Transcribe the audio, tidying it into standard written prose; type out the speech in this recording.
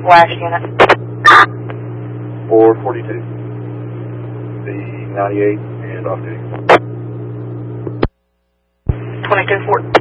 flash unit. 442. The 98 and off duty. 22-4.